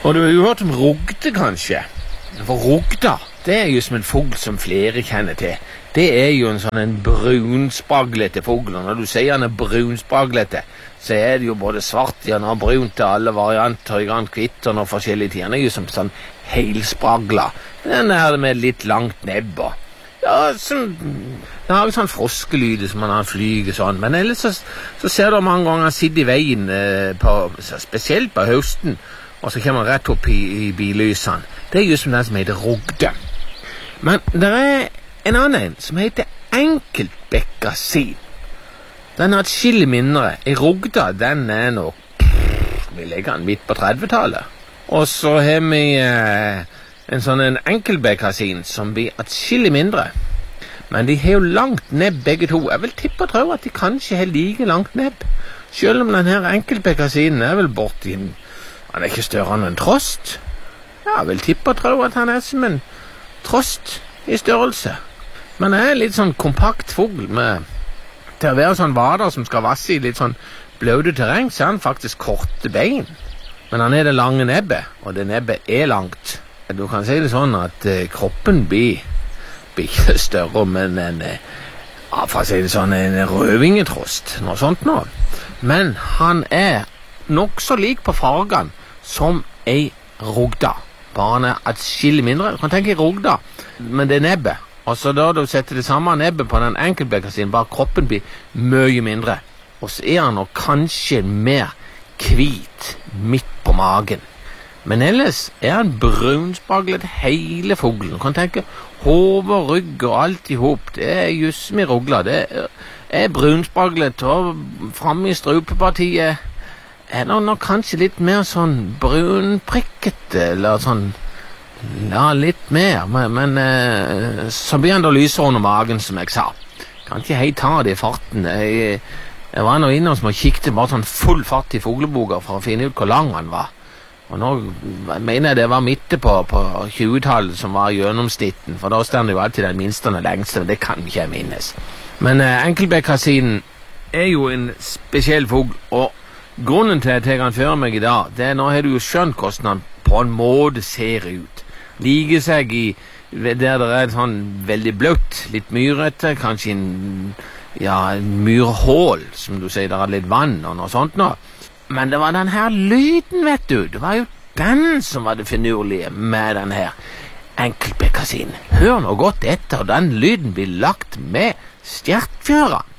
Og du har jo hørt om rogde, kanskje? For rogda, det er jo som en fugl som flere kjenner til. Det er jo en sånn brunspraglete fugl, og når du sier han er brunspraglete, så er det jo både svart og brunt til alle varianter, i grann kvitt og noe forskjellige ting. Han er jo som sånn helspragla. Den er med litt langt nebb og ja, det har jo sånn froskelyde som han flyger sånn, men ellers så ser du mange ganger han sitter i veien, spesielt på høsten, og så kommer han rett opp i bilysene. Det er just som den som heter rogde. Men det er en annen som heter enkeltbekkasin. Den har et skille mindre. I rogda, den er nok, vi legger den midt på 30-tallet. Og så har vi en sånn enkeltbekkasin som blir et skille mindre. Men de har jo langt nebb begge to. Jeg vil tippe og tro at de kanskje har like langt nebb. Selv om denne enkeltbekkasinen er vel borti han er ikke større enn en trost. Ja, jeg vil tippe og tro at han er som en trost i størrelse. Men han er litt sånn kompakt fugl til å være sånn vader som skal vasse i litt sånn bløde terreng, så er han faktisk korte bein. Men han er det lange nebbet, og det nebbet er langt. Du kan si det sånn at kroppen blir ikke større, men for å si det sånn, en rødvingetrost, noe sånt nå. Men han er nok så lik på fargen som ei rogda. Bare han er et skille mindre. Du kan tenke i rogda, men det er nebbet. Og så da du setter det samme nebbet på den enkeltbekkasin, bare kroppen blir mye mindre. Og så er han nok kanskje mer hvit midt på magen. Men ellers er han brunspaglet hele fuglen. Du kan tenke hode, rygg og alt i hop. Det er just med rogla. Det er brunspaglet, og fremme i strupepartiet er det nok kanskje litt mer sånn brunprikkete, eller sånn, ja, litt mer, men så blir han da lyser under magen, som jeg sa. Kan ikke helt ta det i farten. Jeg var nå innom som å kikke bare sånn full fart i fugleboka for å finne ut hvor lang han var. Og nå mener jeg det var midte på 20-tallet som var gjennomsnitten, for da stod det jo alltid den minste og den lengste, det kan ikke jeg minnes. Men enkeltbekkasinen er jo en spesiell fugl, og grunnen til at jeg kan føre meg i dag, det er nå har du jo skjønt hvordan han på en måte ser ut. Liker seg der det er sånn veldig bløtt, litt myrete, kanskje en myrhål, som du sier, der er litt vann og noe sånt nå. Men det var den her lyden, vet du. Det var jo den som var det finurlige med den her enkeltbekkasinen. Hør nå godt etter, den lyden blir lagt med stjertfjøra.